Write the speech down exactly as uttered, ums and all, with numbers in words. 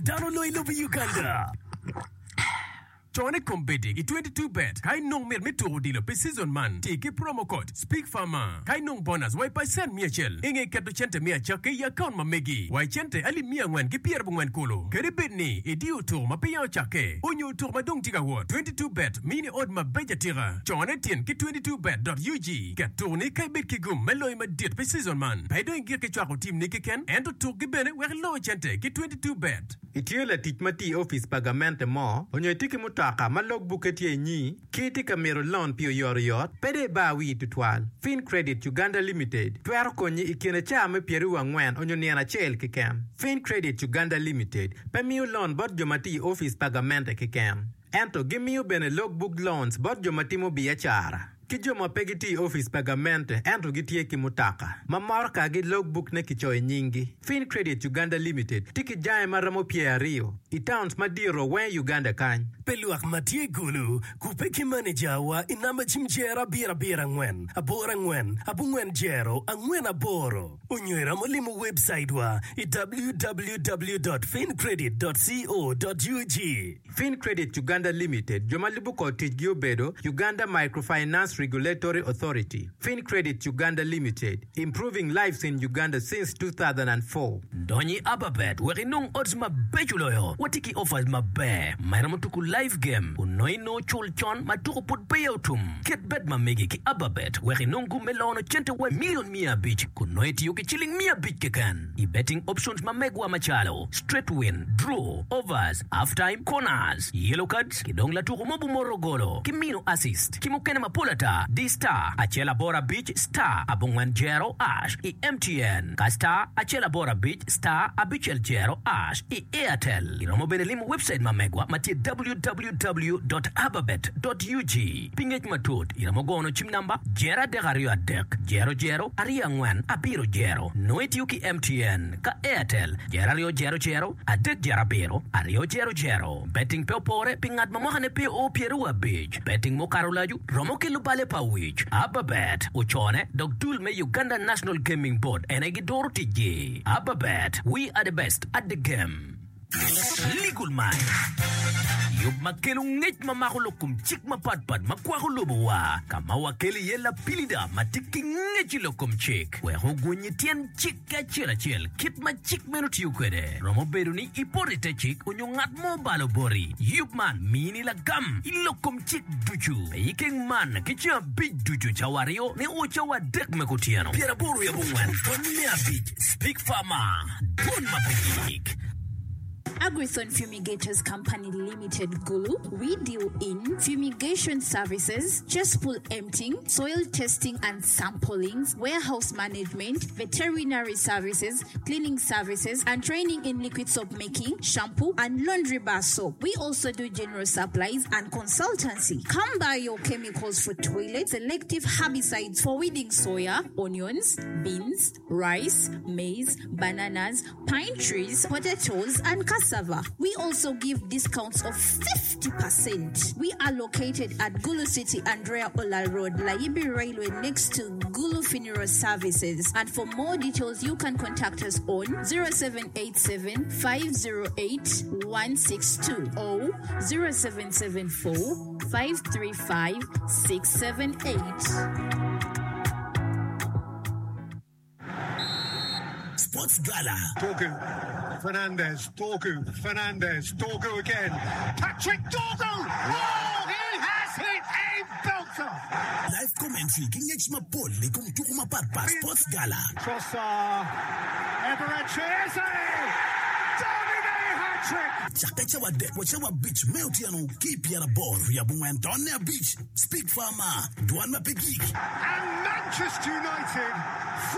Dano Loilo Uganda. Join a competi i twenty-two bet. Kai nong mer metoro dilo pe season man. Take a promo code Speak Farmer. Kai nong bonus wai pa sen mia chel. Inge kato chente mia chake ya account ma megi. Wai chente ali mia ngwan ki pier bungwan kolo. Kere bet ni e di utur ma pe ya chake. Onyo utur ma dong tiga wot. twenty-two bet mini odd ma beja tira. Join a tien ki twenty-two bet dot u g. Kat tourne kai bet ki gum meloy ma dit pe season man. Pai do ingir ke chwako team ni ki ken. Ento tur ki bene wek lo chente ki twenty-two bet. Itio la titmati office pagamente mo. Onyo tiki muta ma logbook etie nyi kiti kamero loan pio yor yot pede ba wi tutwal Fin Credit Uganda Limited twero konyi ikene chame pieru angwen onyo niana chel kikem Fin Credit Uganda Limited pemiu loan bot jomati office pagamente kikem ento gimiu bene logbook loans bot jomati mo biachara Kijoma pegiti office pagamente ento gitie kimutaka. Mamarka gi logbook ne kichoe nyingi. Fin Credit Uganda Limited tiki jae maramo pia rio. Itowns madiro wen Uganda kany. Peluak matie gulu kupeki manager wa inamba chimjera bira bira ngwen. Abora ngwen, abu ngwen jero, angwen aboro. Unywera molimu website wa i w w w dot fin credit dot co dot u g. Fin Credit Uganda Limited jomalibu ko tijio bedo Uganda Microfinance Regulatory Authority. Fin Credit Uganda Limited, improving lives in Uganda since two thousand four. Donyi Ababet, where nung odds ma bejuloyo. Watiki offers ma be. Mayramutuku live game. Unoi no chulchon matuku put payoutum. Get bet ma megi ki Ababet, where nungu melono chente we million mia beach. Kunoi tiyoki chilling mia beach kekan. I betting options ma megwa machalo. Straight win, draw, overs, halftime, corners. Yellow cards, kidong la tuku mobu morogolo. Kimino assist. Kimukene mapulata. D Star, Achela Bora Beach, Star, Abungwan Jero, Ash, I M T N, Kasta, Achela Bora Beach, Star, Abichel Jero, Ash, I Airtel. Iromo Benelimu website mamegwa, mati w w w dot ababet dot u g. Pingek matut, iromo gono chim number, Jera de Gario Adek, Jero Jero, Aria Ngwan, Abiro Jero, Noet Yuki M T N, Ka Airtel, Jerario Jero Jero, Adek Jarabiro, Ario Jero Jero. Betting Popore, Pingat Mamohane P O Pierua Beach, Betting Mokarolaju, Romoke Lupale Pawich, Ababet, Uchone, Dogdul me Uganda National Gaming Board, and Egidoro T J. Ababet, we are the best at the game. Legal man. Yub makelung ngej mamahulukum chik mapatpad makwahulubuwa. Kama wakeli yela pilida matiki ngeji lokum chik. We hugunyi tien chik kachela chel. Kip ma chik menut yukwede. Romo beruni iporite chik unyungat mo balobori. Yub man mini la gam. Ilokum chik duchu. Peiking man kicha big duchu chawario. Ne uchawa dek mekutiano. Piera boru ya bungwan. Pamilya beach. Speak Farmer. Don mapigik. Agrithon Fumigators Company Limited Gulu. We deal in fumigation services, cesspool emptying, soil testing and samplings, warehouse management, veterinary services, cleaning services, and training in liquid soap making, shampoo, and laundry bar soap. We also do general supplies and consultancy. Come buy your chemicals for toilets, selective herbicides for weeding soya, onions, beans, rice, maize, bananas, pine trees, potatoes, and cassava. We also give discounts of fifty percent. We are located at Gulu City, Andrea Ola Road, Laibi Railway, next to Gulu Funeral Services. And for more details, you can contact us on zero seven eight seven, five zero eight, one six two or zero seven seven four, five three five, six seven eight. Sports Gala. Dorgu, Fernandez, Dorgu, Fernandez, Dorgu again. Patrick Dorgu! Oh, he has hit a belter! Live commentary, King H. Mapol, Likum Tukuma Parpa, Sports Gala. Trossard, Eberechi, Domine hat-trick! Chakacha wa dek, wacha wa beach, Meltiano, keep your ball, Riabungan, Donner Beach, Speak Farmer, Duan Mapegik. And Manchester United